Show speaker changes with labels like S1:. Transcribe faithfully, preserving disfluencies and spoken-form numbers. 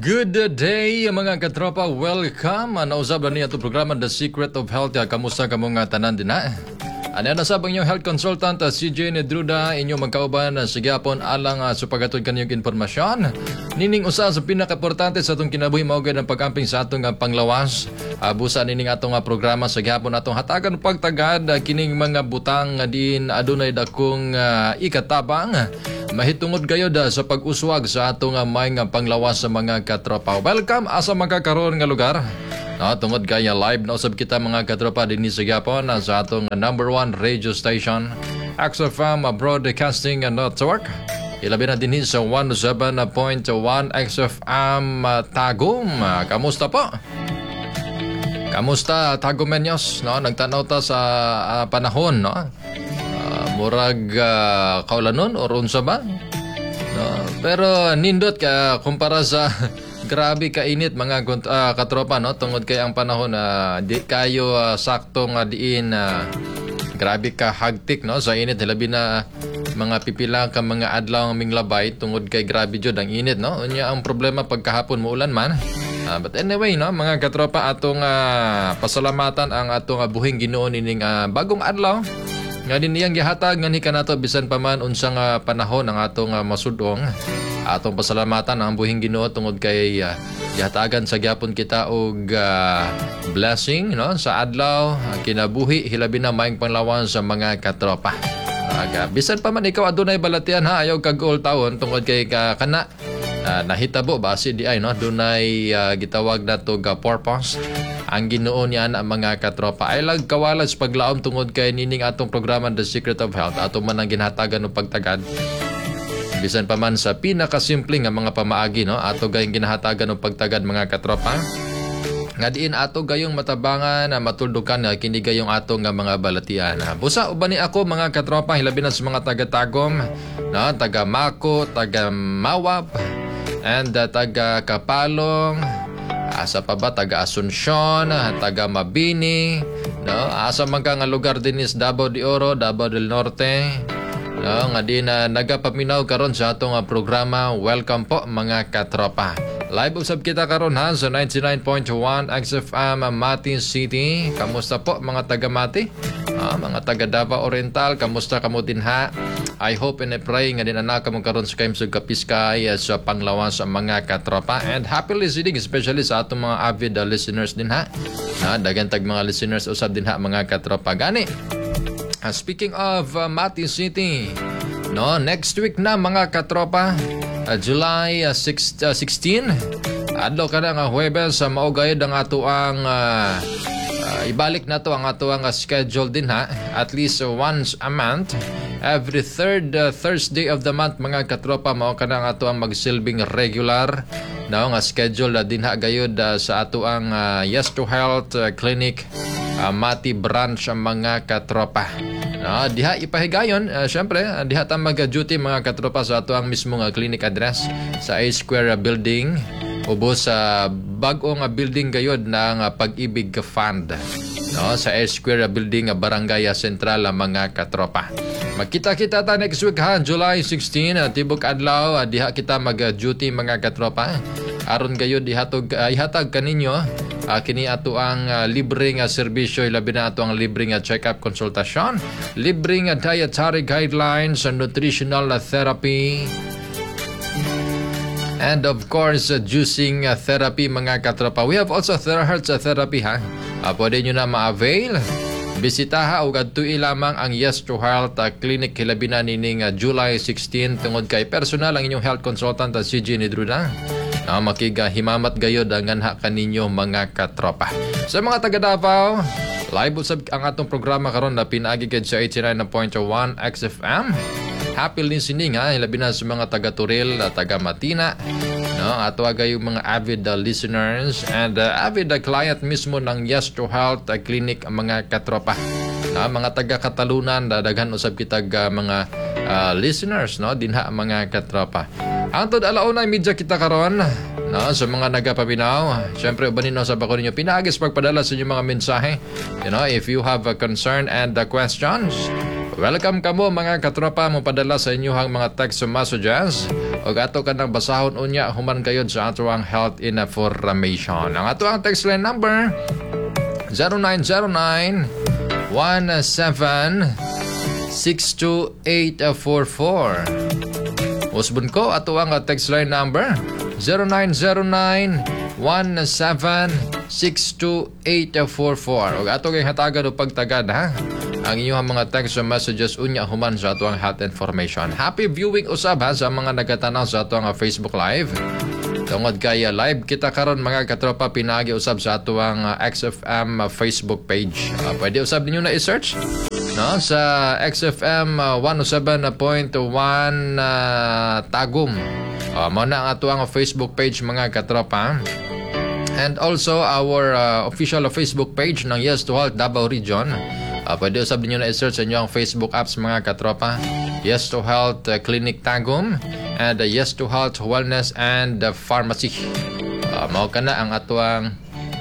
S1: Good day mga katropa, welcome. Nausab na niya itong programa The Secret of Health. Kamusta ka mga tanan din ha? Ano na sabang inyong health consultant si Jane Druda, inyong magkauban sa gyapon alang uh, supagatod kanyang informasyon. Nining usa sa pinaka-importante sa atong kinabuhi mao gyud ang pag-amping sa atong uh, panglawas. Uh, busa nining atong uh, programa sa gyapon atong hatagan pagtagad uh, kining mga butang uh, din adunay dakong uh, ikatabang. Mahitungod kayo da sa pag-uswag sa atong uh, may nga panglawas sa mga katropa. Welcome asa magkakaroon nga lugar. No, tungod kaya live na usab kita mga katropa din sa Gapon sa atong number one radio station X F M Broadcasting Network. Ilabi na din sa one oh seven point one X F M Tagum. Kamusta po? Kamusta Tagumenyos? No, nagtanaw ta sa uh, panahon, no? Uh, murag uh, kaulanon or unsa ba? No, pero nindot ka kumpara sa grabe kainit mga uh, katropa, no? Tungod kay ang panahon na uh, di kayo uh, sakto nga diin uh, grabe ka hagtik, no? Sa init labi na mga pipila ka mga adlaw ang minglabay tungod kay grabe jud ang init, no? Unya ang problema pagkahapon muulan man. Uh, but anyway, no, mga katropa, atong uh, pasalamatan ang atong uh, buhing Ginoo nining uh, bagong adlaw. Nga din niyang gihatag nga ni kanato bisan pa man unsang uh, panahon ang atong uh, masudong. Atong pasalamatan ang buhing Ginoo tungod kay uh, gihatagan sa gyapon kita og uh, blessing, no, sa adlaw uh, kinabuhi hilabi na maayong panlawan sa mga katropa. Uh, bisan pa man ikaw adunay balatian ha, ayaw kag all taon tungod kay ka kana uh, nahitabo base di ay, no, dunay uh, gitawag nato ga purpose. Ang Ginoo niya na mga katropa ay lag kawalas paglaom tungod kay nining atong programa The Secret of Health ato man ang ginhatagan og pagtagad. Bisan pa man sa pinakasimple nga mga pamaagi, no, ato gayong ginahatagan og pagtagad mga katropa. Nga diin ato gayong matabangan na matuldukan nga kini gayong ato nga mga balatian. Busa uban ni ako mga katropa hilabi na sa mga taga-Tagum, no, taga Mako, taga Mawab, and uh, taga Kapalong. Asa pa ba taga Asuncion, taga Mabini, no? Asa man ka nga lugar din is Davao de Oro, Davao del Norte. No, nga din na uh, nagapaminaw karon sa atong uh, programa. Welcome po mga katropa. Live usab kita karon ha sa ninety-nine point one X F M Mati City. Kamusta po mga taga Mati? Ah, mga taga Davao Oriental, kamusta kamo din ha? I hope and I pray nga din anak kamo karon sa kaimsog kapiskay uh, sa panglawas sa mga katropa, and happy listening especially sa atong mga avid uh, listeners din ha. Na dagan tag mga listeners usab din ha mga katropa gani. Uh, speaking of uh, Mati City, no, next week na mga katropa, uh, July uh, six, uh, sixteen, adlaw kada nga Huwebes, uh, maugayod ang ato ang uh, uh, ibalik na to ang ato ang uh, schedule din ha, at least uh, once a month. Every third uh, Thursday of the month mga katropa, mao kana nga ato ang magsilbing regular na nga schedule uh, din ha gayud uh, sa ato ang uh, Yes to Health uh, Clinic uh, Mati branch ang mga katropa. No, diha ipahigayon, uh, syempre uh, diha ta mag-duty mga katropa sa ato ang mismo nga clinic address sa A Square Building, ubos sa uh, bag-ong uh, building gayud ng uh, Pag-ibig Fund. No, sa A Square Building, uh, Barangay Central uh, mga katropa. Magkita-kita ta next week ha, July sixteen, uh, tibok adlaw, uh, diha kita mag-duty mga katropa. Aron gayud ihatag uh, ihatag kaninyo uh, kini ato ang uh, libreng uh, serbisyo, labi na ato ang libreng uh, check-up konsultasyon, libreng uh, dietary guidelines, and nutritional uh, therapy, and of course uh, juicing uh, therapy mga katropa. We have also terahertz uh, therapy ha. Uh, pwede nyo na ma-avail. Bisitaha o gadtui lamang ang Yes to Health uh, Clinic hilabi na nining uh, July sixteen tungod kay personal ang inyong health consultant uh, si Jane Druda. Na makiga himamat gayod ang ganha kaninyo mga katropa. Sa mga taga Davao, live usab ang atong programa karon na pinaagi gid sa eighty-nine point one X F M. Happy listening ha, labi na sa mga taga Turil, taga Matina, no, ato agay yung mga avid uh, listeners and uh, avid uh, client mismo ng Yes to Health uh, Clinic mga katropa. No, mga taga Katalunan, daghan usab kitag uh, mga uh, listeners, no, dinha mga katropa. Antod alauna media kita karon, no, sa mga nagapabinaw. Syempre ubanin no sa bako ninyo pinaagis pagpadala sa inyong mga mensahe. You know, if you have a concern and uh, questions, welcome kamo mga katropa mo padala sa inyong mga text messages O ato ka nang basahon unya human kayod sa ato ang health information. Ang ato ang text line number zero nine zero nine one seven six two eight four four. Usbon ko, ato ang text line number zero nine zero nine one seven six two eight four four. O ato kay hatagan o pagtagad ha ang inyong mga text messages unya human sa ato ang health information. Happy viewing usab ha sa mga nagatanaw sa ato ang Facebook Live. Tungod kay uh, live kita karon mga katropa, pinagi usab sa ato ang uh, X F M uh, Facebook page. Uh, pwede usab ninyo na i-search no sa X F M uh, one oh seven point one uh, Tagum. Uh, mao na ang ato ang Facebook page mga katropa. And also our uh, official Facebook page ng Yes to Health Davao Region. Uh, pwede usab ninyo na i-search sa inyong Facebook apps mga katropa. Yes to Health uh, Clinic Tagum and uh, Yes to Health Wellness and uh, Pharmacy. Uh, mao kana ang atuang